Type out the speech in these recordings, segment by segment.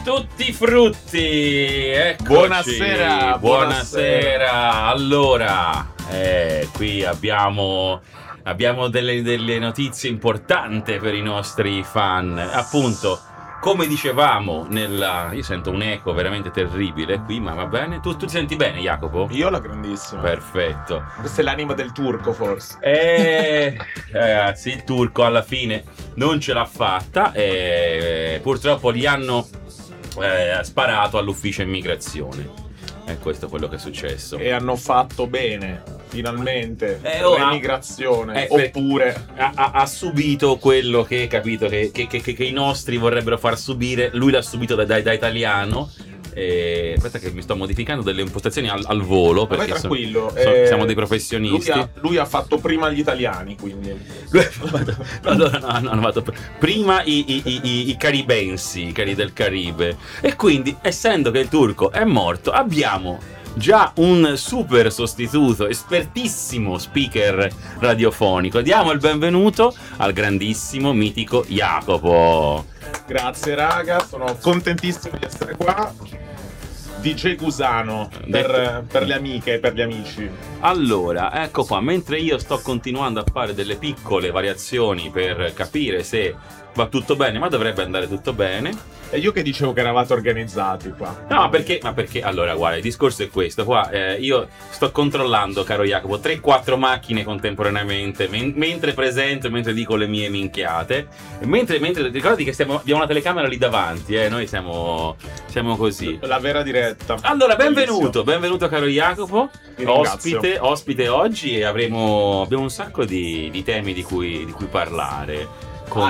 Tutti frutti, eccoci. Buonasera. Allora, qui abbiamo delle notizie importanti per i nostri fan. Appunto, come dicevamo io sento un eco veramente terribile qui, ma va bene. Tu ti senti bene, Jacopo? Io la grandissima. Perfetto. Questo è l'anima del turco, forse. Ragazzi, il turco alla fine non ce l'ha fatta e purtroppo gli hanno sparato all'ufficio immigrazione. E questo è quello che è successo. E hanno fatto bene, finalmente, l'emigrazione. Oppure ha subito quello che, capito, che i nostri vorrebbero far subire. Lui l'ha subito da italiano. Aspetta che mi sto modificando delle impostazioni al volo, perché tranquillo, siamo dei professionisti. Lui ha fatto prima gli italiani, quindi allora hanno fatto prima i caribensi, i cari del Caribe, e quindi, essendo che il turco è morto, abbiamo già un super sostituto, espertissimo speaker radiofonico. Diamo il benvenuto al grandissimo, mitico Jacopo. Grazie raga, sono contentissimo di essere qua. DJ Cusano per le amiche e per gli amici. Allora, ecco qua, mentre io sto continuando a fare delle piccole variazioni per capire se va tutto bene, ma dovrebbe andare tutto bene. E io che dicevo che eravate organizzati qua. No, perché allora, guarda, il discorso è questo. Qua io sto controllando, caro Jacopo, 3-4 macchine contemporaneamente, mentre presento, mentre dico le mie minchiate. E mentre ricordati che abbiamo una telecamera lì davanti, noi siamo così. La vera diretta. Allora, benvenuto caro Jacopo. Ospite oggi, e abbiamo un sacco di temi di cui parlare.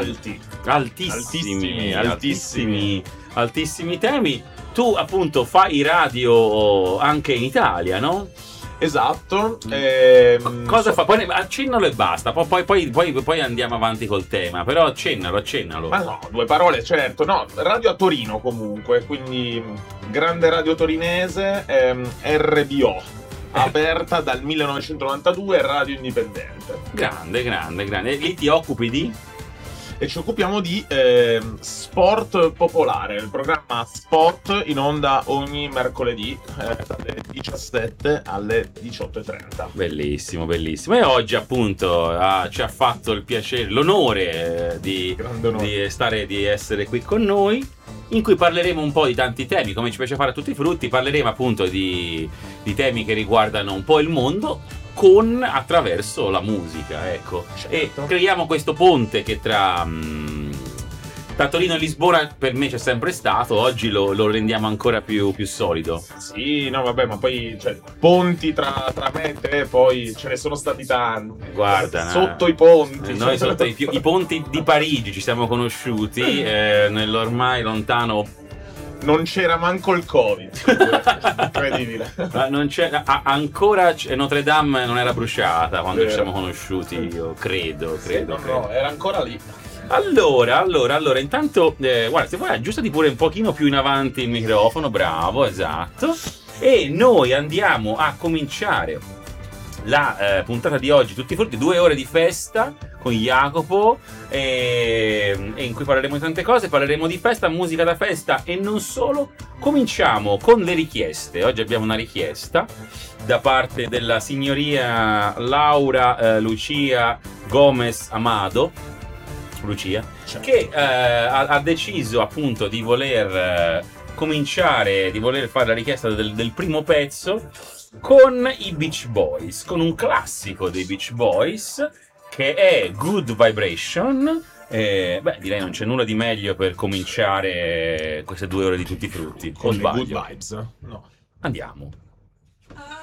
Altissimi temi. Tu appunto fai radio anche in Italia, no? Esatto. Cosa fa? Poi accennalo e basta. Poi andiamo avanti col tema. Però accennalo. Ma no, 2 parole, certo. No, radio a Torino comunque. Quindi grande radio torinese, RBO. Aperta dal 1992, radio indipendente. Grande. Lì ti occupi di? E ci occupiamo di sport popolare, il programma Sport in onda ogni mercoledì dalle 17 alle 18:30. Bellissimo. E oggi appunto ci ha fatto il piacere, l'onore di essere qui con noi, in cui parleremo un po' di tanti temi, come ci piace fare a tutti i frutti. Parleremo appunto di temi che riguardano un po' il mondo attraverso la musica, ecco. Certo. E creiamo questo ponte che tra Torino e Lisbona per me c'è sempre stato, oggi lo rendiamo ancora più solido. Sì, no vabbè, ma poi ponti tra me e te, poi ce ne sono stati tanti. Guarda, sotto i ponti. Noi sotto i ponti di Parigi ci siamo conosciuti, nell'ormai lontano. Non c'era manco il Covid. Incredibile. Non c'era ancora Notre Dame non era bruciata quando ci siamo conosciuti, io credo. No, era ancora lì. Allora, intanto guarda, se vuoi aggiustati pure un pochino più in avanti il microfono, bravo, esatto. E noi andiamo a cominciare la puntata di oggi, tutti i frutti, 2 ore di festa con Jacopo, e in cui parleremo di tante cose. Parleremo di festa, musica da festa e non solo. Cominciamo con le richieste. Oggi abbiamo una richiesta da parte della signoria Laura Lucia Gomez Amado, Lucia, certo, che ha deciso appunto di voler cominciare, di voler fare la richiesta del primo pezzo con i Beach Boys, con un classico dei Beach Boys che è Good Vibration. Direi non c'è nulla di meglio per cominciare queste 2 ore di tutti i frutti. Con le Good Vibes? No. Andiamo.